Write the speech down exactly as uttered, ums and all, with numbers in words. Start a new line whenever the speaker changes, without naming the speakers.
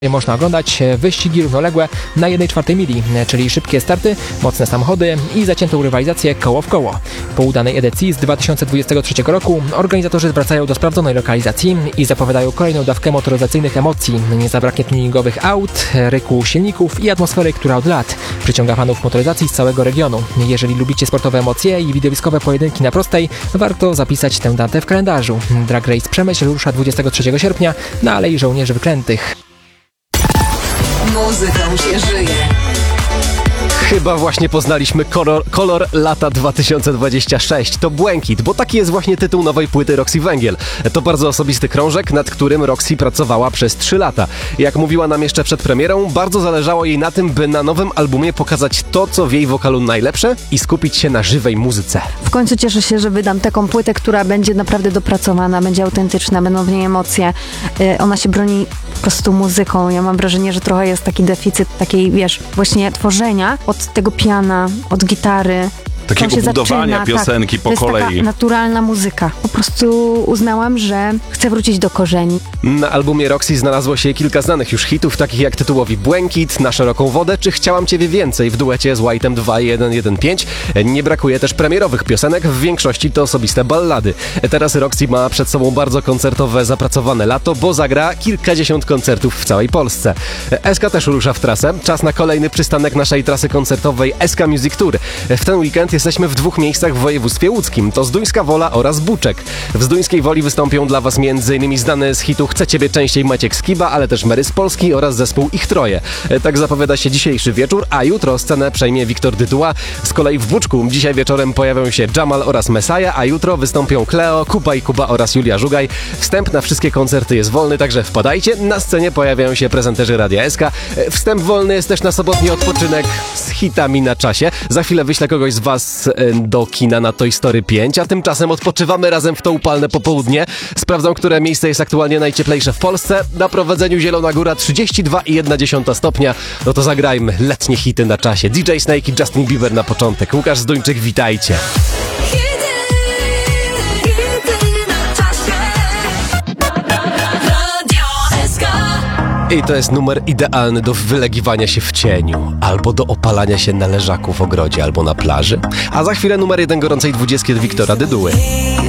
Można oglądać wyścigi równoległe na jednej czwartej mili, czyli szybkie starty, mocne samochody i zaciętą rywalizację koło w koło. Po udanej edycji z dwa tysiące dwudziestego trzeciego roku organizatorzy wracają do sprawdzonej lokalizacji i zapowiadają kolejną dawkę motoryzacyjnych emocji. Nie zabraknie tuningowych aut, ryku silników i atmosfery, która od lat przyciąga fanów motoryzacji z całego regionu. Jeżeli lubicie sportowe emocje i widowiskowe pojedynki na prostej, warto zapisać tę datę w kalendarzu. Drag Race Przemyśl rusza dwudziestego trzeciego sierpnia na Alei Żołnierzy Wyklętych.
Muzyką się żyje.
Chyba właśnie poznaliśmy kolor, kolor lata dwa tysiące dwudziestego szóstego. To Błękit, bo taki jest właśnie tytuł nowej płyty Roxy Węgiel. To bardzo osobisty krążek, nad którym Roxy pracowała przez trzy lata. Jak mówiła nam jeszcze przed premierą, bardzo zależało jej na tym, by na nowym albumie pokazać to, co w jej wokalu najlepsze i skupić się na żywej muzyce.
W końcu cieszę się, że wydam taką płytę, która będzie naprawdę dopracowana, będzie autentyczna, będą w niej emocje. Yy, ona się broni po prostu muzyką. Ja mam wrażenie, że trochę jest taki deficyt takiej, wiesz, właśnie tworzenia od tego piana, od gitary.
Takiego budowania zaczyna, piosenki
tak,
po
to jest
kolei.
Taka naturalna muzyka. Po prostu uznałam, że chcę wrócić do korzeni.
Na albumie Roxy znalazło się kilka znanych już hitów, takich jak tytułowi Błękit, Na szeroką wodę czy Chciałam Ciebie więcej w duecie z White'em dwa jeden jeden pięć. Nie brakuje też premierowych piosenek, w większości to osobiste ballady. Teraz Roxy ma przed sobą bardzo koncertowe, zapracowane lato, bo zagra kilkadziesiąt koncertów w całej Polsce. S K też rusza w trasę. Czas na kolejny przystanek naszej trasy koncertowej S K Music Tour. W ten weekend jesteśmy w dwóch miejscach w województwie łódzkim. To Zduńska Wola oraz Buczek. W Zduńskiej Woli wystąpią dla Was m.in. znany z hitu Chcę Ciebie częściej Maciek Skiba, ale też Mary z Polski oraz zespół Ich Troje. Tak zapowiada się dzisiejszy wieczór, a jutro scenę przejmie Wiktor Dytuła. Z kolei w Buczku dzisiaj wieczorem pojawią się Jamal oraz Messiah, a jutro wystąpią Kleo, Kuba i Kuba oraz Julia Żugaj. Wstęp na wszystkie koncerty jest wolny, także wpadajcie. Na scenie pojawiają się prezenterzy Radia S K. Wstęp wolny jest też na sobotni odpoczynek z hitami na czasie. Za chwilę wyślę kogoś z Was do kina na Toy Story pięć, a tymczasem odpoczywamy razem w to upalne popołudnie. Sprawdzam, które miejsce jest aktualnie najcieplejsze w Polsce. Na prowadzeniu Zielona Góra trzydzieści dwa i jedna dziesiąta stopnia. No to zagrajmy letnie hity na czasie. D J Snake i Justin Bieber na początek. Łukasz Zduńczyk, witajcie. I to jest numer idealny do wylegiwania się w cieniu, albo do opalania się na leżaku w ogrodzie, albo na plaży. A za chwilę numer jeden gorącej dwudziestki od Wiktora Dyduły.